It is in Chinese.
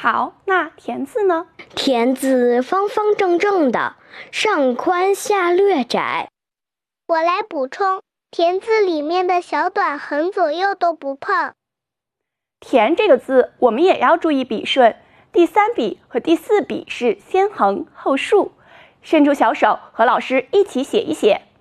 好，那田字呢？ 田字方方正正的，上宽下略窄。 我来补充，田字里面的小短横左右都不碰。 田这个字我们也要注意笔顺，第3笔和第4笔是先横后竖，伸出小手和老师一起写一写。